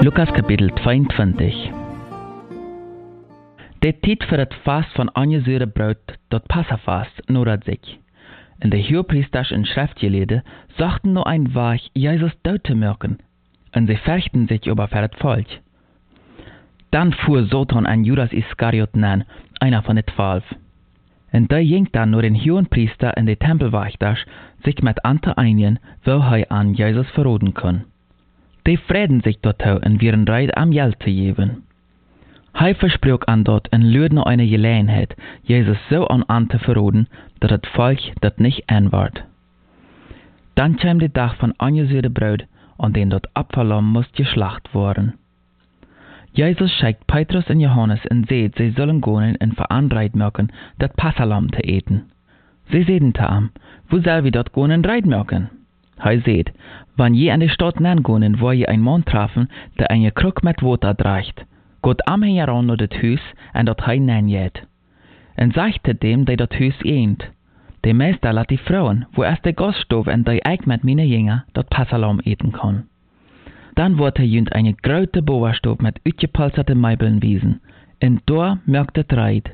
Lukas Kapitel 22. De tijd voor het vast van ongezuurde brood, dat Passafast, nodigt zich. En de hogepriesters en schriftgeleerden zochten nog een weg Jezus dood te maken, en sie fürchten sich über für het volk. Dann fuhr Satan an Judas Iskariot an, einer von den 12. En der ging dann nur den hogepriester en de tempelwachters sich mit Ante einigen, wo hij an Jesus verroden kon. Die vreden sich dort en wären bereit am Geld te geven. Hij versprach an dort en luurde noch eine Gelegenheit, Jesus so an Ante verroden, dat het volk dat nicht aanwaard. Dann kwam de dag van ongezuurde brood, an den dort Opferlamm moest geschlacht worden. Jesus schickt Petrus en Johannes en seht, sie sollen gehen en veranreit machen, dat Passalam te eten. Sie sehen te am, wo soll wir dort gehen en reit machen? Hij seht, wann je an die Stadt nangehen, wo je ein Mann treffen, der eine Krug mit Wasser draagt, geht am heran naar het huis en dat hij nanjet. En sagte dem, der dat huis eent. De meester laat die Frauen, wo erst der Gast stov en die ik met meine Jünger dat Passalam eten kann. Dann wordt hij junt eine grote boerstoof met uitgepolsterde meubeln wiesen, en daar merkt het rijd.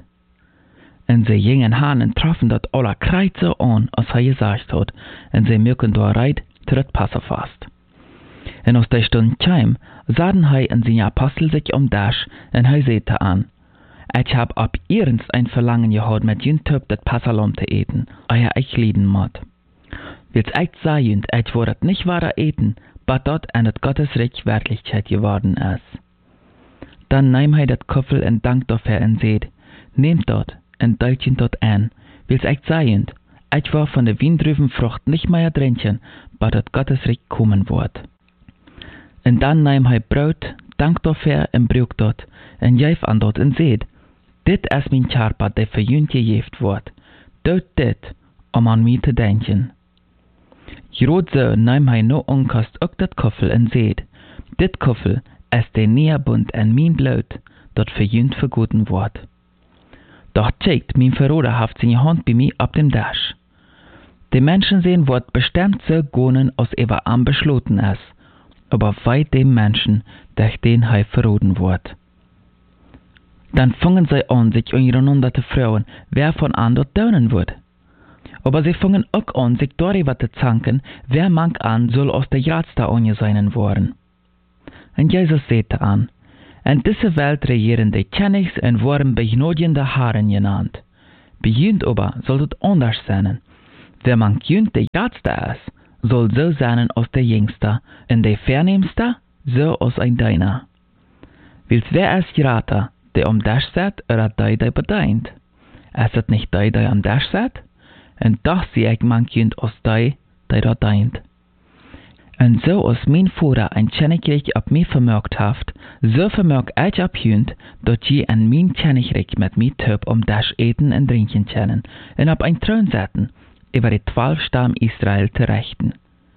En ze gingen han en troffen dat aller kruid aan, als hij gezegd had, en ze merken daar rijd tot het Passafast. En als de stund kwam, zaten hij en zijn apostel zich dash, en hij zei te aan, ik heb op eerens een verlangen gehad met junt op dat Passalam te eten, eer ik lieden moet. Wils ik zei junt, ik word het niet ware eten, but dat en het Gottesreich Wirklichkeit geworden ist. Dann nahm hij dat koffel en dank dafür en zeid, nehmt dat en deilt je dat aan, wils ik zeiend, ik war van de Windrübenfrucht nicht mehr drinken, but dat Gottesreich kommen wordt. En dan nahm hij brood, dank dafür en bruk dat, en geef aan dat en zeid, dit is mijn Körper, der für junt gegeven wordt, doet dit, om aan mij te denken. Groot zo naam hij no onkost ook dat koffel en zeid, dit koffel is de nieuwe bund en mijn bloed, dat voor junt vergoten wordt. Doch checkt, mijn verroder haft zijn hand bij mij op dem dash. De mensen sehen wordt bestimmt so gonen, als er am beschloten is, aber weit dem Menschen, durch den hij verroden wordt. Dann fangen sie an, sich untereinander te fragen, wer von an dort daunen wird. Aber sie fangen auch an, sich darüber zu zanken, wer manch an soll aus der Jadste angeseinen worden. Und Jesus sagte an, in dieser Welt regieren die Königs und worden begnadiende Herren genannt. Bei jünd aber soll es anders sein. Wer manch jünd der Jadste ist, soll so sein als der Jüngste, und der Vernehmste so als ein Deiner. Wils wer ist geraten, der am Dash sitzt, oder der bedient? Ist es nicht der am Dash sitzt? En doch zie ik mank junt als die dat deint. En zo als mijn vader een kennenkrijk op mij vermerkt heeft, zo vermerk ik op junt, dat je en mijn kennenkrijk met mij töp om dash eten en drinken kennen, en op een troon zetten, über die 12 Stamm Israel te rechten.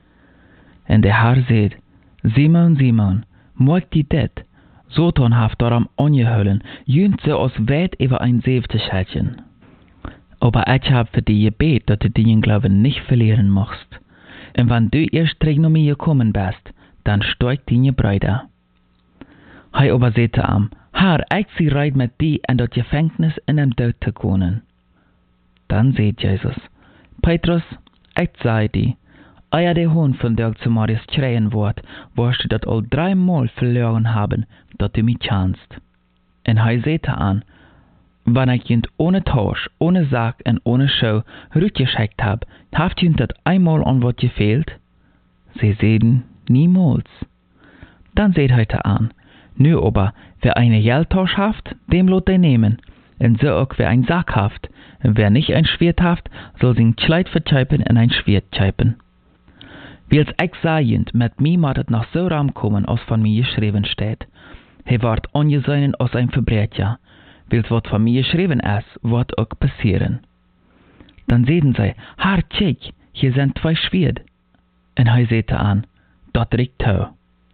En de Herr zei, Simon, Simon, mag die dit, Satan heeft daarom ongehullen, junt zo als weit über ein Zeef te schelten. Aber ich hab für dich gebet, dass du deinen Glauben nicht verlieren machst. Und wenn du erst zurück nach mir gekommen bist, dann steigt deine Brüder. Hij aber sagte ihm, Herr, ich sie reit mit dir in das Gefängnis in den Tod zu gehen. Dann sagt Jesus, Petrus, ich sage dir, eer der Hund von der zu Marius schreien wird, wirst du das all 3 Mal verloren haben, dass du mich kennst. Und hij sagte an, wenn ich jünd ohne Tausch, ohne Sack und ohne Show rückgeschickt hab, habt jünd dat einmal an was gefehlt? Sie sehen, niemals. Dann seht heute an, nu aber, wer eine Geldtausch haft, dem lot er nehmen, und so auch wer ein Sack haft, und wer nicht ein Schwert haft, soll sein Kleid verteipen und ein Schwert teipen. Wils ich sehend, mit mir mat het noch so ram kommen, als von mir geschrieben steht. He ward angesehen als ein Verbrecher. Wils wat von mir geschrieben ist, wird auch passieren. Dann sehen sie, Herr, check, hier sind 2 Schwert. Und er sagte an, dat riecht tau.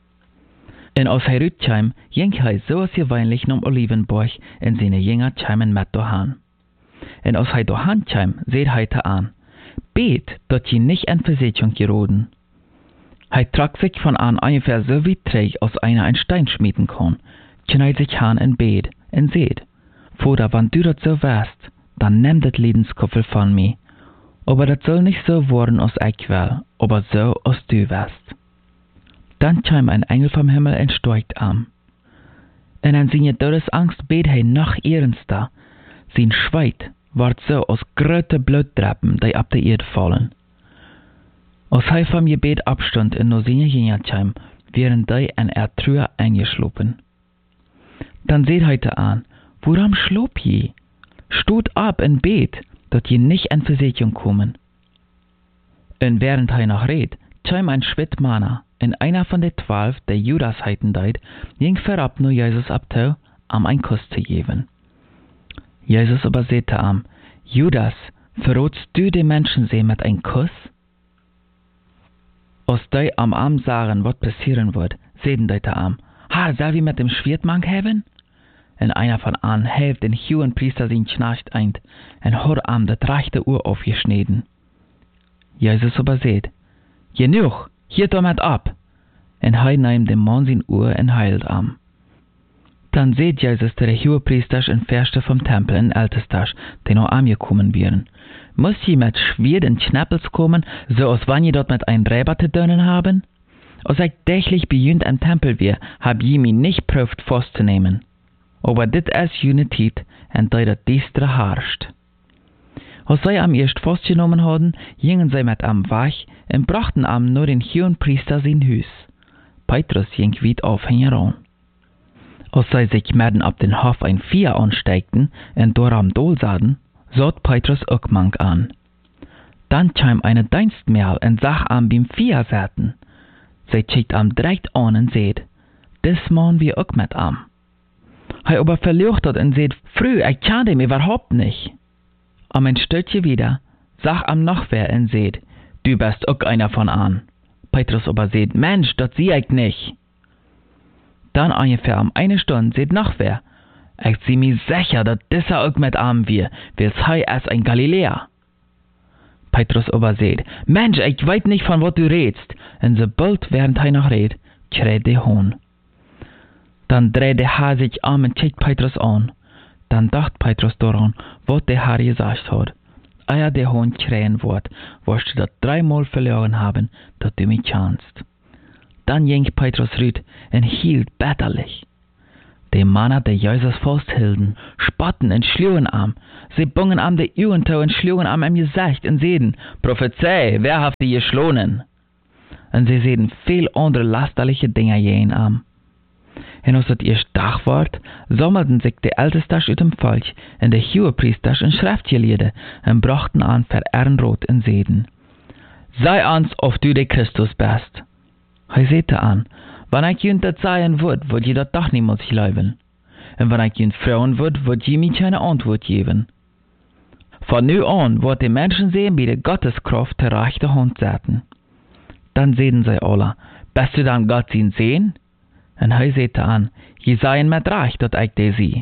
Und als er rütkam, ging er so als gewöhnlich nam Olivenberg und seine Jünger kamen mit dahan. Und als er dahan kam, seht er an, bet, dat je nicht in Versetzung geraten. tragt sich von an ungefähr so wie träg, als einer ein Stein schmieden kann, knallt sich an in Bett und seht, Vater, wenn du dat so wärst, dann nimm das Lebenskoffel von mir. Aber das soll nicht so werden, als ich will, aber so, als du wärst. Dann kam ein Engel vom Himmel und steigt an. Und an seine Todesangst bet er noch ernster. Sein Schweit ward so als große Blutdrappen, die ab der Erde fallen. Als er vom Gebet abstund und noch seine Jünger kam, wären die an Truhe eingeschlafen. Dann seht heute an, woran schlob je? Steht ab in Bet, dat je nicht in Versicherung kommen. Und während er noch redet, kam ein Schwittmanner, und einer von den 12, der Judas heiten deit, ging vorab nur Jesus abtau, einen Kuss zu geben. Jesus aber sagte ihm, Judas, verrätst du die Menschen mit einem Kuss? Als die am Arm sagen, was passieren wird, sehen die am, soll wir mit dem Schwertmann haben? Und einer von an hilft den hohen Priester sein Knecht ein, und hat am das rechte Ohr aufgeschnitten. Jesus aber sagt, genug, hier damit ab. Und er nimmt dem Mann sein Ohr und heilt am. Dann seht Jesus der hohe Priester und Fürste vom Tempel und Ältester, die noch angekommen wären. Muss je mit Schwert und Schnappels kommen, so als wenn je dort mit ein Räber zu tun haben? Als ich täglich bejünt am Tempel wär, hab je mich nicht prüft festzunehmen. Aber dit ist jene Zeit, und da das Düstere herrscht. Als sie am erst festgenommen hadden, gingen sie mit am weg und brachten am nur den hohen Priester sein Haus. Petrus ging weit auf heran. Als sie sich mitten ab den Hof ein Vieh ansteigten und dort am Dol sahen, sah Petrus auch manch an. Dann kam eine Dienstmädel und sah am beim Vieh sitzen. Sie schickt am direkt an und sagt, das machen wir auch mit am. Er aber verleuchtet und sagt, Frau, ich kann dem überhaupt nicht. Am ein Stückchen wieder, sag am noch wer und sagt, du bist auch einer von an. Petrus aber sagt, Mensch, das sieh ich nicht. Dann ungefähr eine Stunde sagt noch wer, ich sieh mir sicher, dass dieser auch mit am wir, weil er ist ein Galiläer. Petrus aber sagt, Mensch, ich weiß nicht, von was du redst. Und sobald während er noch redet, schreit der Hohn. Dann dreht der Herr sich um und schaut Petrus an. Dann dacht Petrus daran, was der Herr gesagt hat. Ehe der Hohn schreien wird, wirst du das 3-mal verloren haben, dass du mich kannst. Dann ging Petrus rüt und hielt bitterlich. Die Männer, die Jesus festhielten, spotten und schlugen am. Sie bungen am die Augen zu und schlugen am im Gesicht und sagten, Prophezei, wer hat die geschlonen? Und sie sagten viel andere lasterliche Dinge jenen am. Und als es erst Tag ward, sammelten sich die Ältesten aus dem Volk und die Hohepriester und Schriftgelehrten und brachten an für Ehrenrot und sagten, sei uns, ob du der Christus bist. Er sagte an, wenn ich jünt das sagen würd, würd je das doch niemals glauben. Und wenn ich jünt fragen würd, würd je mir keine Antwort geben. Von nu an wird die Menschen sehen, wie die Gotteskraft der rechte Hand setzen. Dann sehen sie alle, bist du dann Gott ihn sehen? Und er sagte an, je seien mit Recht, dass ich die sehe.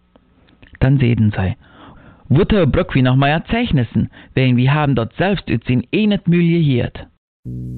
Dann sehen sie, Wutter brück wie noch mehr Zeichnissen, denn wir haben dort selbst ut sin enet Mühl gehiert.